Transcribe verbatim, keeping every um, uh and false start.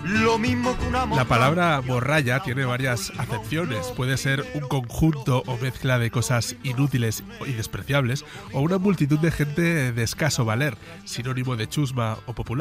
lo mismo que una La palabra morralla tiene varias acepciones. Puede ser un conjunto o mezcla de cosas inútiles y despreciables, o una multitud de gente de escaso valer, sinónimo de chusma o popular.